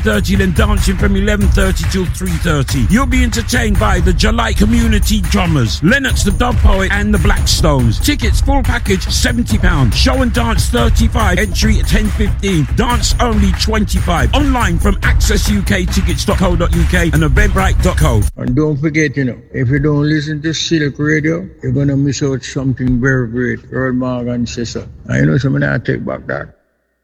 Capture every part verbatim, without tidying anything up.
thirty, then dancing from eleven thirty till three thirty. You'll be entertained by the July Community Drummers, Lennox the Dub Poet and the Blackstones. Tickets full package seventy pounds. Show and dance thirty-five. Entry at ten fifteen. Dance only twenty-five. Online from access u k tickets dot co dot u k and eventbrite dot co. And don't forget, you know, if you don't listen to Silk Radio, you're gonna miss out something very great. Earl Morgan says so. I know someone I take back that.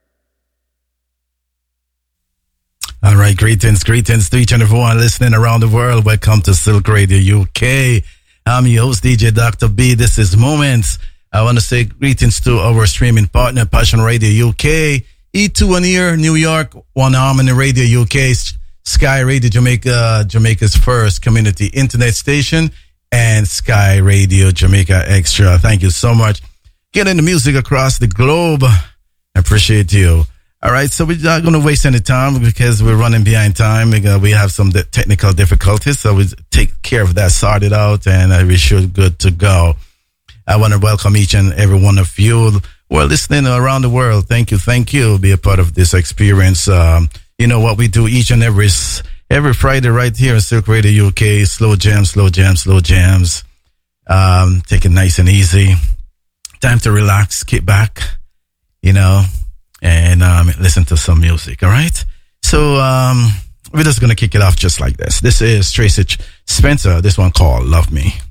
All right, greetings, greetings to each and everyone listening around the world. Welcome to Silk Radio U K. I'm your host, D J Doctor B. This is Moments. I want to say greetings to our streaming partner, Passion Radio U K, E two and Ear, New York, One Harmony Radio U K, Sky Radio Jamaica, Jamaica's first community internet station, and Sky Radio Jamaica Extra. Thank you so much. Getting the music across the globe. I appreciate you. All right, so we're not going to waste any time because we're running behind time. We have some technical difficulties, so we take care of that, sort it out, and we should good to go. I want to welcome each and every one of you who are listening around the world. Thank you, thank you. Be a part of this experience. Um, you know what we do each and every every Friday right here in Silk Radio U K. Slow jams, slow jams, slow jams. Um, take it nice and easy. Time to relax, kick back, you know, and um, listen to some music, all right? So um, we're just going to kick it off just like this. This is Tracy Spencer, this one called Love Me.